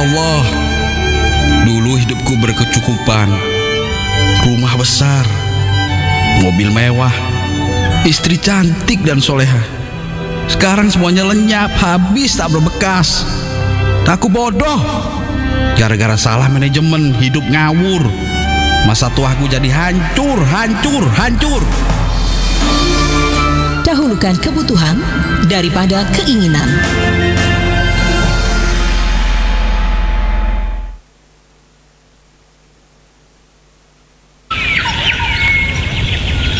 Allah, dulu hidupku berkecukupan, rumah besar, mobil mewah, istri cantik dan soleha. Sekarang semuanya lenyap, habis tak berbekas. Aku bodoh, gara-gara salah manajemen, hidup ngawur. Masa tuaku jadi hancur. Dahulukan kebutuhan daripada keinginan.